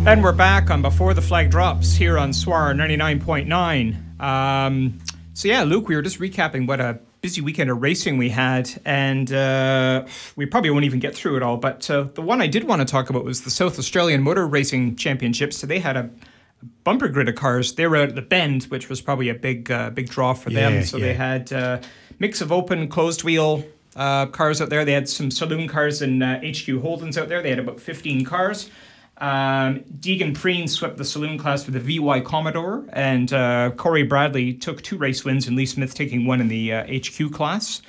And we're back on Before the Flag Drops here on SWR 99.9. So yeah, Luke, we were just recapping what a busy weekend of racing we had, and we probably won't even get through it all, but the one I did want to talk about was the South Australian Motor Racing Championships. So they had a bumper grid of cars. They were out at the Bend, which was probably a big draw for them. So they had a mix of open, closed wheel cars out there. They had some saloon cars and HQ Holdens out there. They had about 15 cars. Deegan Preen swept the saloon class for the VY Commodore, and Corey Bradley took 2 race wins, and Lee Smith taking 1 in the HQ class.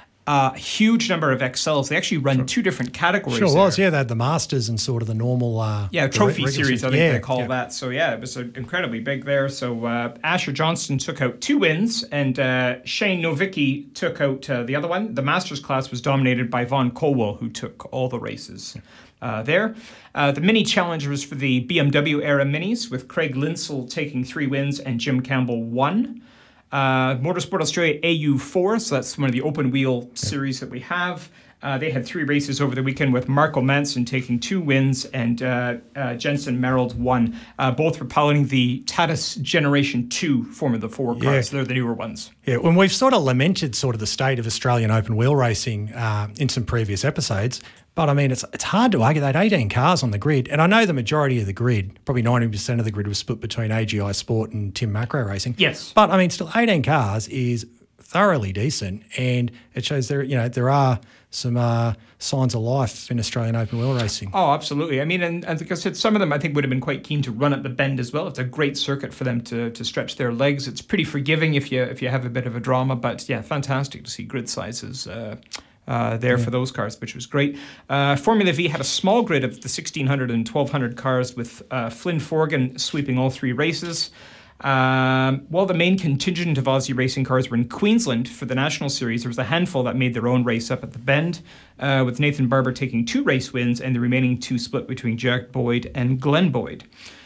Huge number of XLs. They actually run 2 different categories. Sure was, there. yeah. They had the Masters and sort of the normal... trophy series, I think they call that. So, yeah, it was incredibly big there. So, Asher Johnston took out 2 wins, and Shane Novicki took out the other one. The Masters class was dominated by Vaughn Colwell, who took all the races there. The mini challenge was for the BMW era minis, with Craig Linsell taking 3 wins and Jim Campbell 1. Motorsport Australia AU4, so that's one of the open wheel series that we have. They had 3 races over the weekend, with Marco Manson taking 2 wins and Jensen Merrill 1. Both were piloting the Tatis Generation 2 Formula 4 cars. So they're the newer ones. Yeah, when we've sort of lamented sort of the state of Australian open wheel racing in some previous episodes, but I mean, it's hard to argue. They had 18 cars on the grid, and I know the majority of the grid, probably 90% of the grid, was split between AGI Sport and Tim Macro Racing. Yes. But I mean, still 18 cars is thoroughly decent, and it shows there are some signs of life in Australian open wheel racing. Oh, absolutely. I mean, and like I said, some of them I think would have been quite keen to run at the Bend as well. It's a great circuit for them to stretch their legs. It's pretty forgiving if you have a bit of a drama, but yeah, fantastic to see grid sizes for those cars, which was great. Formula V had a small grid of the 1600 and 1200 cars, with Flynn Forgan sweeping all 3 races. While the main contingent of Aussie racing cars were in Queensland for the National Series, there was a handful that made their own race up at the Bend, with Nathan Barber taking 2 race wins and the remaining 2 split between Jack Boyd and Glenn Boyd.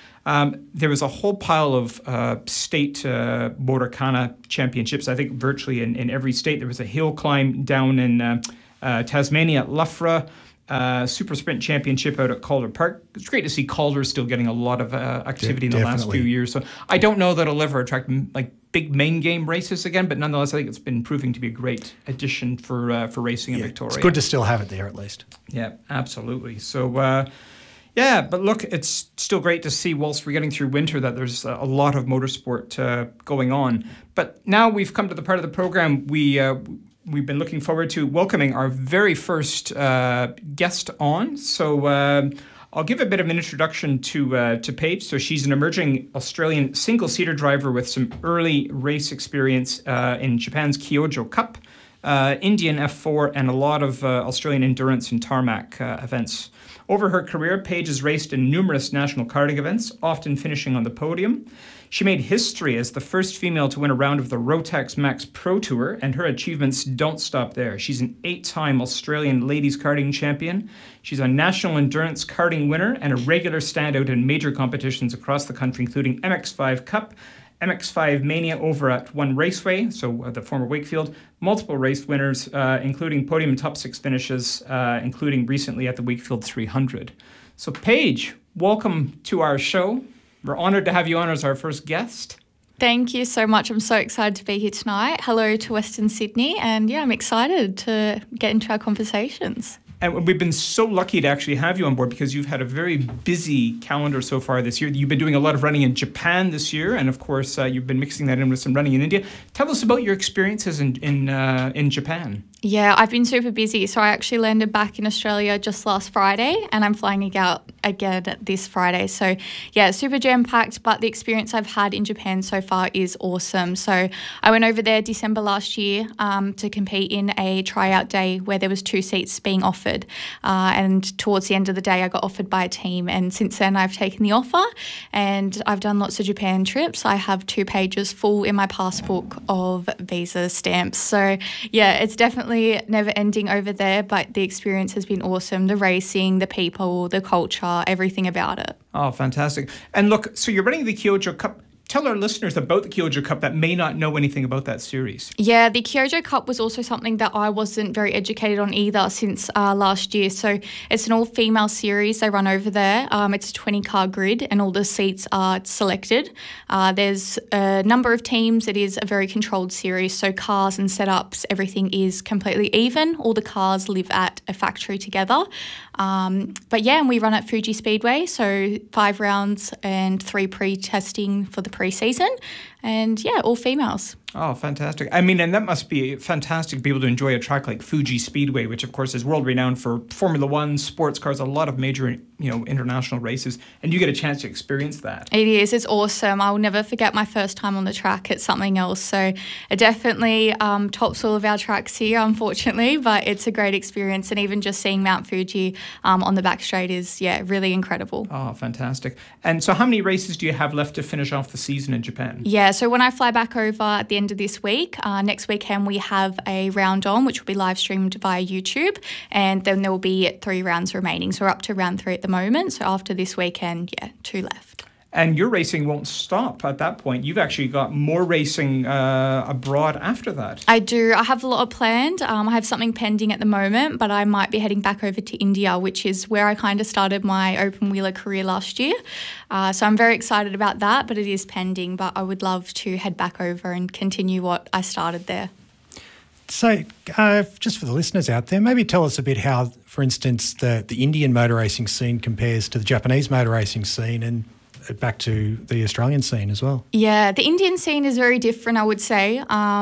There was a whole pile of state Motorcana championships. I think virtually in every state. There was a hill climb down in Tasmania at Loughra, Super Sprint Championship out at Calder Park. It's great to see Calder still getting a lot of activity in the last few years. So I don't know that it'll ever attract big main game races again, but nonetheless, I think it's been proving to be a great addition for racing in Victoria. It's good to still have it there at least. Yeah, absolutely. So. Yeah, but look, it's still great to see, whilst we're getting through winter, that there's a lot of motorsport going on. But now we've come to the part of the program we've been looking forward to welcoming our very first guest on. So I'll give a bit of an introduction to Paige. So she's an emerging Australian single-seater driver with some early race experience in Japan's Kyoto Cup, Indian F4, and a lot of Australian endurance and tarmac events. Over her career, Paige has raced in numerous national karting events, often finishing on the podium. She made history as the first female to win a round of the Rotax Max Pro Tour, and her achievements don't stop there. She's an 8-time Australian ladies karting champion. She's a national endurance karting winner and a regular standout in major competitions across the country, including MX5 Cup, MX5 Mania over at One Raceway, so the former Wakefield, multiple race winners, including podium and top 6 finishes, including recently at the Wakefield 300. So Paige, welcome to our show. We're honored to have you on as our first guest. Thank you so much. I'm so excited to be here tonight. Hello to Western Sydney, and yeah, I'm excited to get into our conversations. And we've been so lucky to actually have you on board, because you've had a very busy calendar so far this year. You've been doing a lot of running in Japan this year, and of course, you've been mixing that in with some running in India. Tell us about your experiences in Japan. Yeah, I've been super busy. So I actually landed back in Australia just last Friday, and I'm flying out again this Friday. So yeah, super jam-packed, but the experience I've had in Japan so far is awesome. So I went over there December last year to compete in a tryout day where there was 2 seats being offered. And towards the end of the day, I got offered by a team. And since then, I've taken the offer, and I've done lots of Japan trips. I have 2 pages full in my passport of visa stamps. So yeah, it's definitely never ending over there, but the experience has been awesome. The racing, the people, the culture, everything about it. Oh, fantastic. And look, so you're running the Kyoto Cup. tell our listeners about the Kyojo Cup that may not know anything about that series. Yeah, the Kyojo Cup was also something that I wasn't very educated on either since last year. So it's an all-female series they run over there. It's a 20-car grid and all the seats are selected. There's a number of teams. It is a very controlled series, so cars and setups, everything is completely even. All the cars live at a factory together. But yeah, and we run at Fuji Speedway, so 5 rounds and 3 pre-testing for the pre-season, and yeah, all females. Oh, fantastic. I mean, and that must be fantastic to be able to enjoy a track like Fuji Speedway, which of course is world renowned for Formula One, sports cars, a lot of major, international races, and you get a chance to experience that. It is. It's awesome. I'll never forget my first time on the track. It's something else. So it definitely tops all of our tracks here, unfortunately, but it's a great experience, and even just seeing Mount Fuji on the back straight is, really incredible. Oh, fantastic. And so how many races do you have left to finish off the season in Japan? Yeah, so when I fly back over at the end of this week, next weekend we have a round on, which will be live streamed via YouTube, and then there will be 3 rounds remaining. So we're up to round 3 at the moment. So after this weekend, 2 left. And your racing won't stop at that point. You've actually got more racing abroad after that. I do. I have a lot planned. I have something pending at the moment, but I might be heading back over to India, which is where I kind of started my open wheeler career last year. So I'm very excited about that, but it is pending. But I would love to head back over and continue what I started there. So just for the listeners out there, maybe tell us a bit how, for instance, the Indian motor racing scene compares to the Japanese motor racing scene, and back to the Australian scene as well. Yeah, the Indian scene is very different, I would say,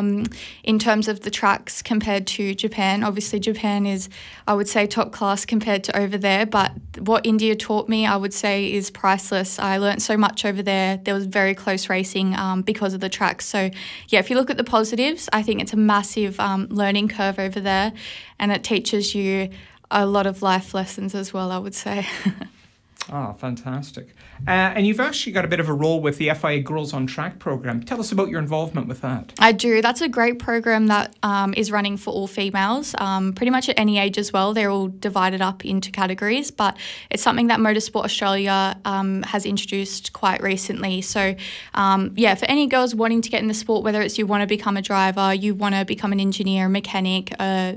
in terms of the tracks compared to Japan. Obviously, Japan is, I would say, top class compared to over there, but what India taught me, I would say, is priceless. I learnt so much over there. There was very close racing because of the tracks. So, yeah, if you look at the positives, I think it's a massive learning curve over there, and it teaches you a lot of life lessons as well, I would say. Oh, fantastic. And you've actually got a bit of a role with the FIA Girls on Track program. Tell us about your involvement with that. I do. That's a great program that is running for all females, pretty much at any age as well. They're all divided up into categories, but it's something that Motorsport Australia has introduced quite recently. So, for any girls wanting to get in the sport, whether it's you want to become a driver, you want to become an engineer, mechanic,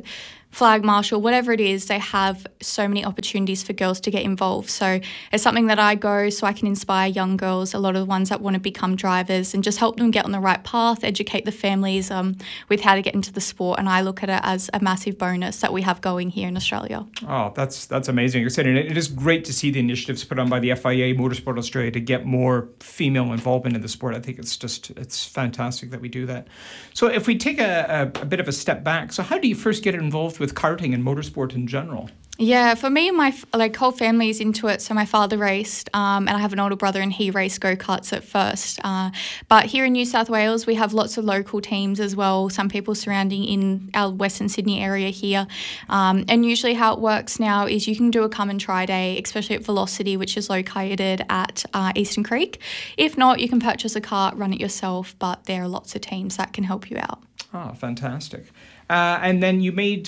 flag marshal, whatever it is, they have so many opportunities for girls to get involved. So it's something that I go so I can inspire young girls, a lot of the ones that want to become drivers, and just help them get on the right path, educate the families with how to get into the sport. And I look at it as a massive bonus that we have going here in Australia. Oh, that's amazing. You're saying it is great to see the initiatives put on by the FIA, Motorsport Australia, to get more female involvement in the sport. I think it's fantastic that we do that. So if we take a bit of a step back, so how do you first get involved with karting and motorsport in general? Yeah, for me, my whole family is into it. So my father raced, and I have an older brother, and he raced go-karts at first. But here in New South Wales, we have lots of local teams as well, some people surrounding in our Western Sydney area here. And usually how it works now is you can do a come and try day, especially at Velocity, which is located at Eastern Creek. If not, you can purchase a kart, run it yourself, but there are lots of teams that can help you out. Oh, fantastic. And then you made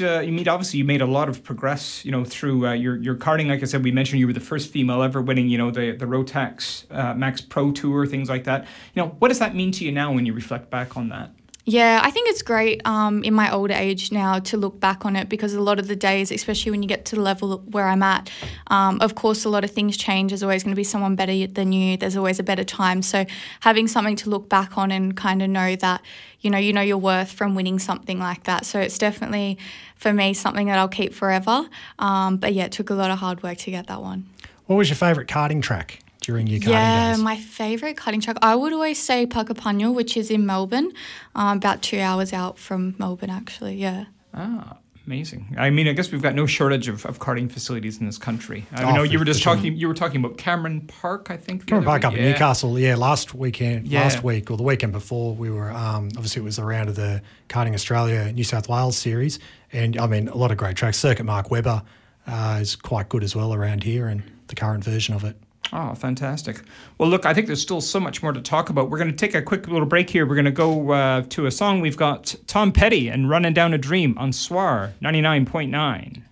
a lot of progress, through your karting. Like I said, we mentioned you were the first female ever winning, the Rotax Max Pro Tour, things like that. What does that mean to you now when you reflect back on that? Yeah, I think it's great in my older age now to look back on it, because a lot of the days, especially when you get to the level where I'm at, of course, a lot of things change. There's always going to be someone better than you. There's always a better time. So having something to look back on and kind of know that, you know your worth from winning something like that. So it's definitely, for me, something that I'll keep forever. But yeah, it took a lot of hard work to get that one. What was your favourite karting track during your karting days? Yeah, my favourite karting track, I would always say Puckapunyal, which is in Melbourne, about 2 hours out from Melbourne, actually, yeah. Ah, amazing. I mean, I guess we've got no shortage of karting facilities in this country. I know you were talking about Cameron Park, I think. Cameron Park up in Newcastle, last week or the weekend before, we were, obviously it was the round of the Karting Australia New South Wales series, and I mean, a lot of great tracks. Circuit Mark Webber is quite good as well around here, and the current version of it. Oh, fantastic. Well, look, I think there's still so much more to talk about. We're going to take a quick little break here. We're going to go to a song. We've got Tom Petty and Running Down a Dream on SWAR 99.9.